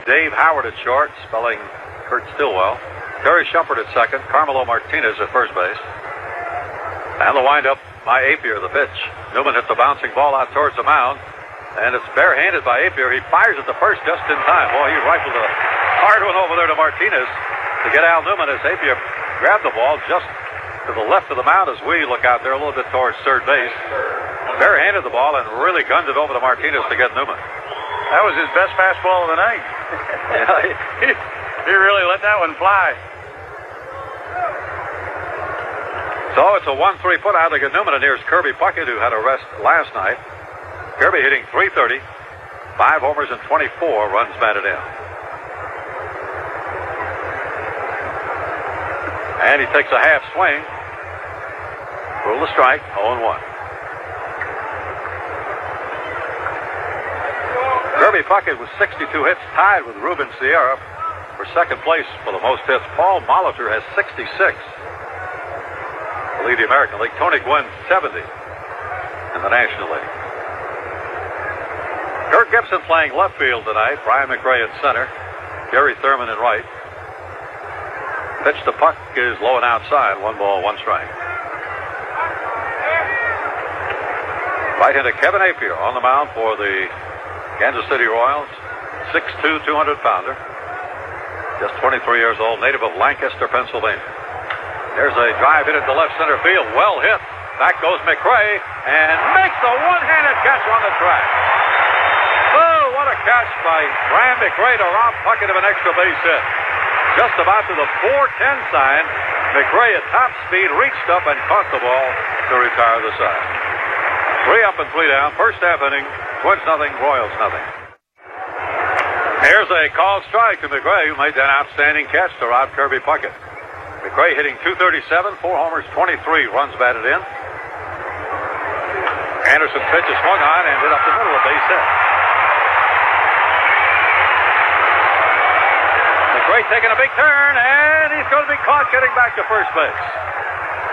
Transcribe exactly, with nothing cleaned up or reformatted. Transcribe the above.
Dave Howard at short, spelling Kurt Stillwell. Terry Shumpert at second. Carmelo Martinez at first base. And the windup by Apier, the pitch. Newman hits the bouncing ball out towards the mound. And it's barehanded by Apier. He fires at the first just in time. Boy, he rifled a hard one over there to Martinez to get Al Newman as Apier grabbed the ball just to the left of the mound as we look out there a little bit towards third base. Barehanded the ball and really gunned it over to Martinez to get Newman. That was his best fastball of the night. Yeah, he, he really let that one fly. So it's a one three put out to get Newman, and here's Kirby Puckett, who had a rest last night. Kirby hitting three thirty, five homers and twenty-four runs batted in. And he takes a half swing. Rule the strike, oh and one. Kirby Puckett with sixty-two hits, tied with Ruben Sierra for second place for the most hits. Paul Molitor has sixty-six. To lead the American League. Tony Gwynn, seventy in the National League. Kirk Gibson playing left field tonight. Brian McRae in center. Gary Thurman in right. Pitch to Puck is low and outside. One ball, one strike. Right-hander Kevin Apier on the mound for the Kansas City Royals. six two, two hundred pounder. Just twenty-three years old, native of Lancaster, Pennsylvania. There's a drive hit into left center field. Well hit. Back goes McRae and makes a one-handed catch on the track. Oh, what a catch by Brian McRae to rob Puckett of an extra base hit. Just about to the four ten sign, McRae at top speed reached up and caught the ball to retire the side. Three up and three down. First half inning. Twins nothing, Royals nothing. Here's a called strike to McRae, who made that outstanding catch to rob Kirby Puckett. McRae hitting two thirty-seven, four homers, twenty-three runs batted in. Anderson pitch is swung on and hit up the middle of base hit. McRae taking a big turn, and he's going to be caught getting back to first base.